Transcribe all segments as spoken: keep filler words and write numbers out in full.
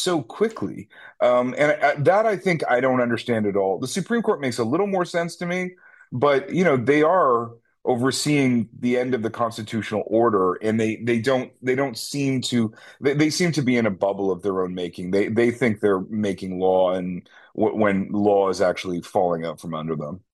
so quickly. Um, and I, that I think I don't understand at all. The Supreme Court makes a little more sense to me, but you know, they are overseeing the end of the constitutional order, and they they don't they don't seem to they, they seem to be in a bubble of their own making. They they think they're making law, and w when law is actually falling out from under them.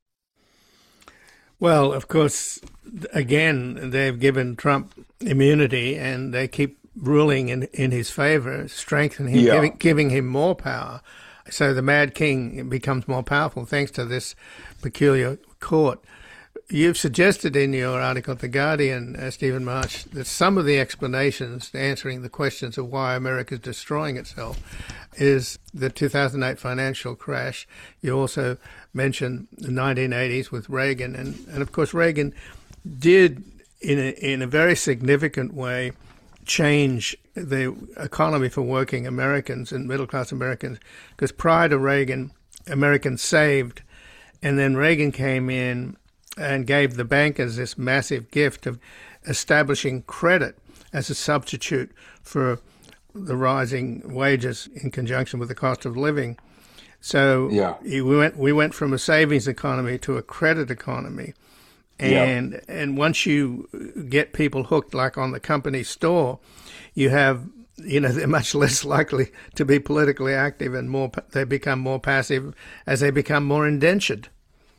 Well, of course, again, they've given Trump immunity and they keep ruling in, in his favor, strengthening him, Yeah. giving, giving him more power. So the Mad King becomes more powerful thanks to this peculiar court. You've suggested in your article at The Guardian, uh, Stephen March, that some of the explanations answering the questions of why America is destroying itself is the two thousand eight financial crash. You also mentioned the nineteen eighties with Reagan. And, and of course, Reagan did, in a, in a very significant way, change the economy for working Americans and middle-class Americans. Because prior to Reagan, Americans saved, and then Reagan came in and gave the bankers this massive gift of establishing credit as a substitute for the rising wages in conjunction with the cost of living. So Yeah. we went we went from a savings economy to a credit economy. Yeah. And and once you get people hooked, like on the company store, you have, you know, they're much less likely to be politically active, and more they become more passive as they become more indentured.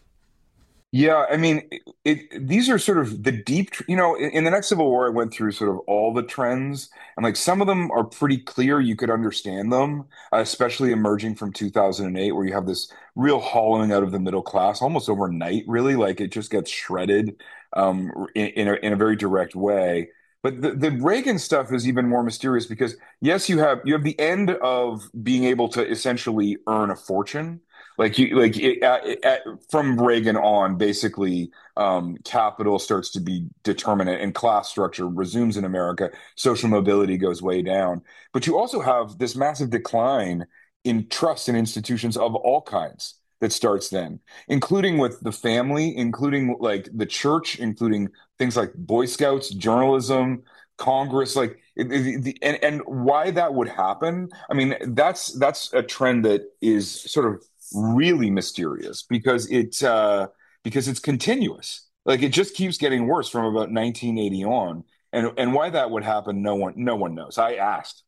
Yeah, I mean, it, it, these are sort of the deep, tr- you know, in, in the next Civil War, I went through sort of all the trends, and like some of them are pretty clear. You could understand them, uh, especially emerging from two thousand eight, where you have this real hollowing out of the middle class almost overnight, really. Like it just gets shredded um, in, in a, in a very direct way. But the, the Reagan stuff is even more mysterious because yes, you have you have the end of being able to essentially earn a fortune. Like you, like it, at, at, from Reagan on, basically, um, capital starts to be determinate, and class structure resumes in America. Social mobility goes way down, but you also have this massive decline in trust in institutions of all kinds that starts then, including with the family, including like the church, including things like Boy Scouts, journalism, Congress, like it- it- the, and and why that would happen. I mean, that's that's a trend that is sort of really mysterious because it uh, because it's continuous. Like it just keeps getting worse from about nineteen eighty on, and and why that would happen, no one no one knows. I asked.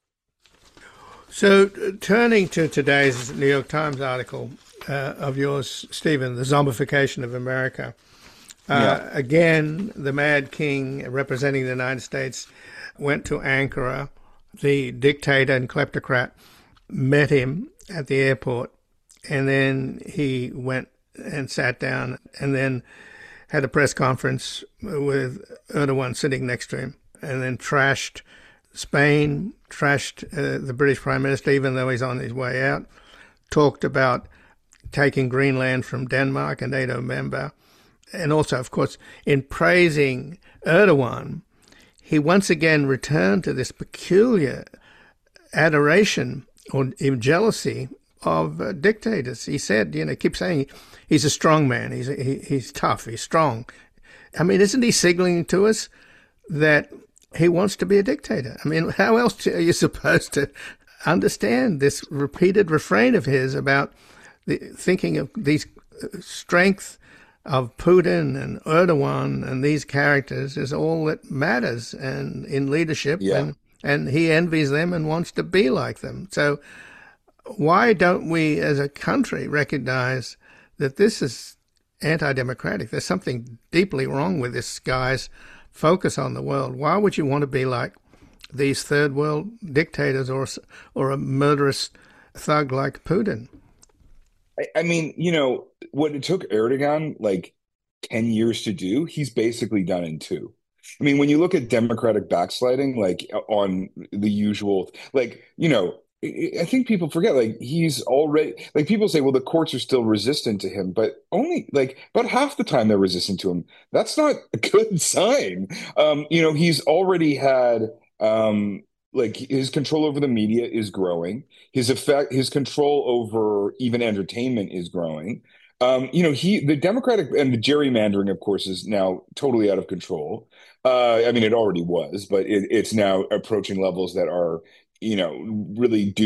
So, uh, turning to today's New York Times article uh, of yours, Stephen, the zombification of America. Yeah, Uh, again, the Mad King, representing the United States, went to Ankara. The dictator and kleptocrat met him at the airport, and then he went and sat down and then had a press conference with Erdogan sitting next to him, and then trashed Spain, trashed uh, the British Prime Minister, even though he's on his way out, talked about taking Greenland from Denmark, a NATO member, and also, of course, in praising Erdogan, he once again returned to this peculiar adoration or even jealousy of uh, dictators. He said, you know, keep saying he's a strong man, he's he, he's tough, he's strong. I mean, isn't he signaling to us that he wants to be a dictator? I mean, how else are you supposed to understand this repeated refrain of his about the, thinking of these uh, strength of Putin and Erdogan and these characters is all that matters and in leadership, yeah. and and he envies them and wants to be like them. So why don't we as a country recognize that this is anti-democratic? There's something deeply wrong with this guy's focus on the world. Why would you want to be like these third world dictators or or a murderous thug like Putin? I, I mean, you know, what it took Erdogan like ten years to do, he's basically done in two. I mean, when you look at democratic backsliding, like on the usual, like, you know, I I think people forget, like, he's already, like, people say, well, the courts are still resistant to him, but only like about half the time they're resistant to him. That's not a good sign. Um, you know, he's already had, um, like, his control over the media is growing. His effect, his control over even entertainment is growing. Um, you know, he, the Democratic and the gerrymandering, of course, is now totally out of control. Uh, I mean, it already was, but it, it's now approaching levels that are, you know, really do